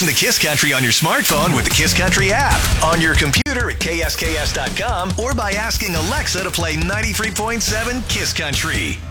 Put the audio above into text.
Listen to Kiss Country on your smartphone with the Kiss Country app, on your computer at KSKS.com, or by asking Alexa to play 93.7 Kiss Country.